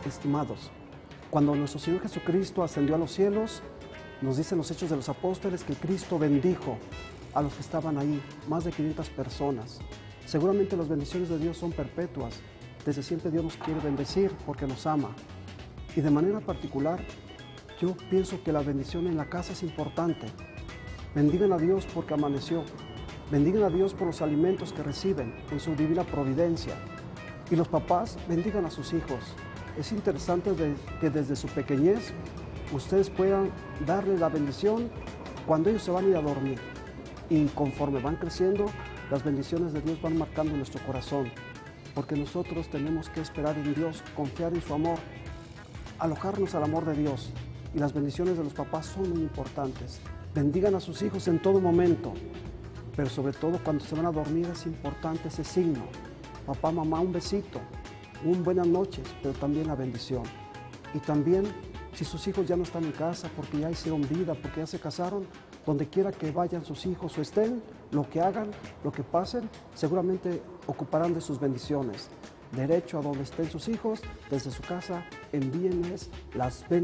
estimados, cuando nuestro Señor Jesucristo ascendió a los cielos, nos dicen los Hechos de los Apóstoles que Cristo bendijo a los que estaban ahí, más de 500 personas. Seguramente las bendiciones de Dios son perpetuas. Desde siempre Dios nos quiere bendecir porque nos ama. Y de manera particular, yo pienso que la bendición en la casa es importante. Bendigan a Dios porque amaneció. Bendigan a Dios por los alimentos que reciben en su divina providencia. Y los papás bendigan a sus hijos. Es interesante que desde su pequeñez ustedes puedan darle la bendición cuando ellos se van a ir a dormir. Y conforme van creciendo, las bendiciones de Dios van marcando nuestro corazón. Porque nosotros tenemos que esperar en Dios, confiar en su amor, alojarnos al amor de Dios. Y las bendiciones de los papás son muy importantes. Bendigan a sus hijos en todo momento. Pero sobre todo cuando se van a dormir es importante ese signo. Papá, mamá, un besito, un buenas noches, pero también la bendición. Y también, si sus hijos ya no están en casa porque ya hicieron vida, porque ya se casaron, donde quiera que vayan sus hijos o estén, lo que hagan, lo que pasen, seguramente ocuparán de sus bendiciones. Derecho a donde estén sus hijos, desde su casa, envíenles las bendiciones.